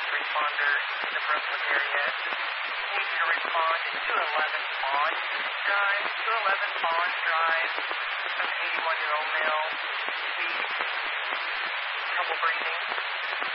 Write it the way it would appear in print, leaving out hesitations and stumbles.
responder in the Brooklyn area. Need you to respond to 211 Pond Drive, 211 Pond Drive, an 81-year-old male, please, trouble breathing.